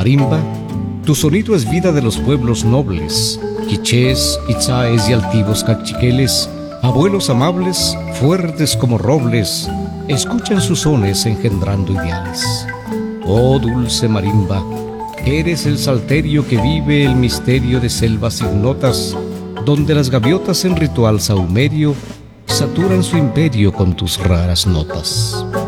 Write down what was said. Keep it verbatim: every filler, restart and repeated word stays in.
marimba, tu sonido es vida de los pueblos nobles, quichés, itzáes y altivos cachiqueles, abuelos amables, fuertes como robles, escuchan sus sones engendrando ideales. Oh dulce marimba, eres el salterio que vive el misterio de selvas ignotas, donde las gaviotas en ritual sahumerio saturan su imperio con tus raras notas.